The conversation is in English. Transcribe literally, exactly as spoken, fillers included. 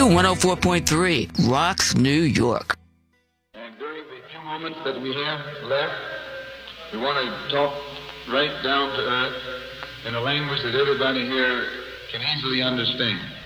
one oh four point three, Rocks, New York. And during the few moments that we have left, we want to talk right down to earth in a language that everybody here can easily understand.